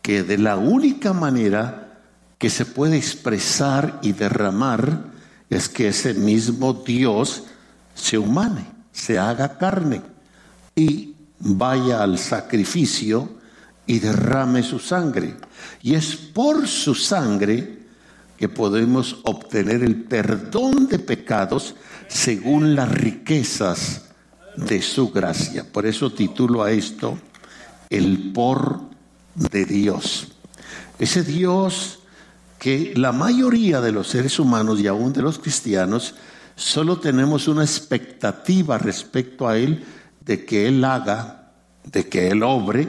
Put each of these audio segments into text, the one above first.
que de la única manera que se puede expresar y derramar es que ese mismo Dios se humane, se haga carne y vaya al sacrificio y derrame su sangre. Y es por su sangre que podemos obtener el perdón de pecados según las riquezas de su gracia. Por eso titulo a esto el por de Dios. Ese Dios que la mayoría de los seres humanos y aún de los cristianos solo tenemos una expectativa respecto a Él, de que Él haga, de que Él obre,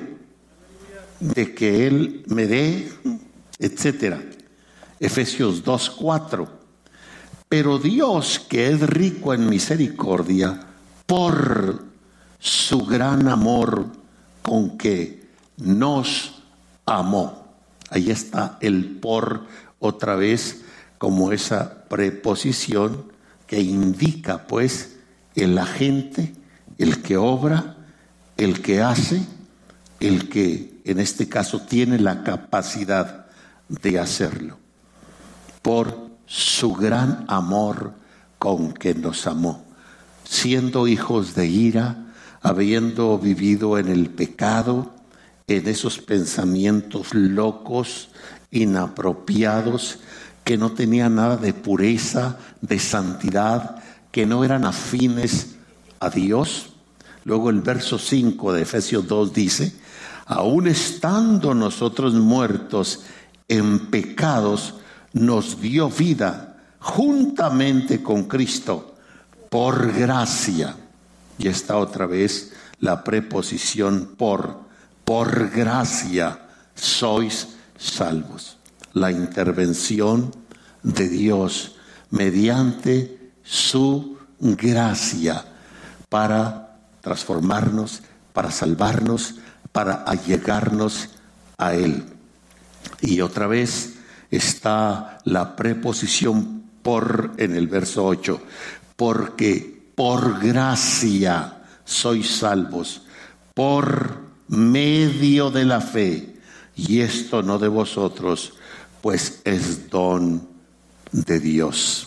de que Él me dé, etcétera. Efesios 2:4. Pero Dios, que es rico en misericordia, por su gran amor con que nos amó. Ahí está el por otra vez como esa preposición que indica pues el agente, el que obra, el que hace, el que en este caso tiene la capacidad de hacerlo. Por su gran amor con que nos amó, siendo hijos de ira, habiendo vivido en el pecado, en esos pensamientos locos, inapropiados, que no tenían nada de pureza, de santidad, que no eran afines a Dios. Luego el verso 5 de Efesios 2 dice: aun estando nosotros muertos en pecados, nos dio vida juntamente con Cristo, por gracia. Y está otra vez la preposición por gracia sois salvos. La intervención de Dios mediante su gracia para transformarnos, para salvarnos, para allegarnos a Él. Y otra vez está la preposición por en el verso 8, porque por gracia sois salvos, por medio de la fe, y esto no de vosotros, pues es don de Dios.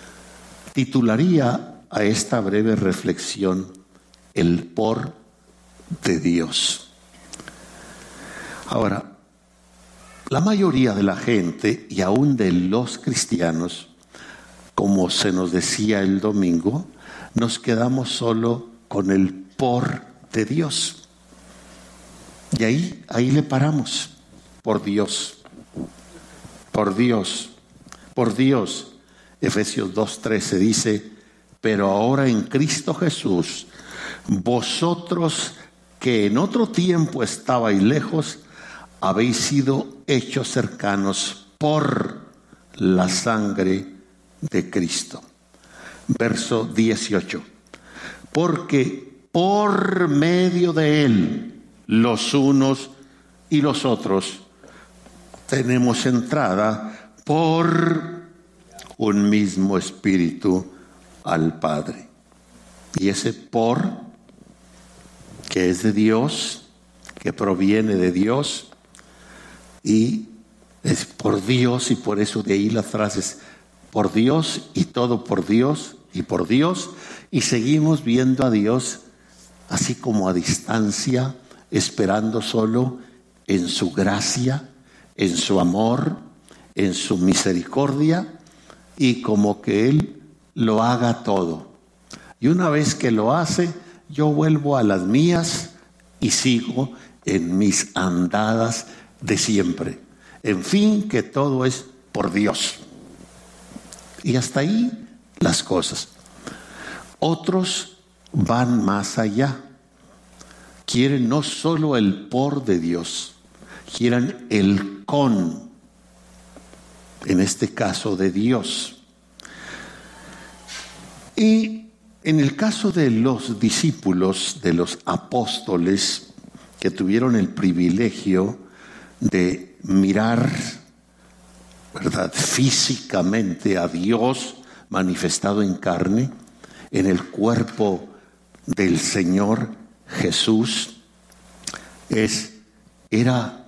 Titularía a esta breve reflexión el por de Dios. Ahora, la mayoría de la gente y aún de los cristianos, como se nos decía el domingo, nos quedamos solo con el por de Dios. Y ahí le paramos. Por Dios, por Dios, por Dios. Efesios 2:13 dice: pero ahora en Cristo Jesús, vosotros que en otro tiempo estabais lejos, habéis sido hechos cercanos por la sangre de Cristo. Verso 18. Porque por medio de Él, los unos y los otros, tenemos entrada por un mismo espíritu al Padre. Y ese por, que es de Dios, que proviene de Dios, y es por Dios, y por eso de ahí las frases por Dios y todo por Dios y por Dios, y seguimos viendo a Dios así como a distancia, esperando solo en su gracia, en su amor, en su misericordia, y como que Él lo haga todo. Y una vez que lo hace, yo vuelvo a las mías y sigo en mis andadas de siempre. En fin, que todo es por Dios. Y hasta ahí las cosas. Otros van más allá. Quieren no solo el por de Dios, quieren el con, en este caso de Dios. Y en el caso de los discípulos, de los apóstoles, que tuvieron el privilegio de mirar, ¿verdad?, físicamente a Dios manifestado en carne, en el cuerpo del Señor Jesús, era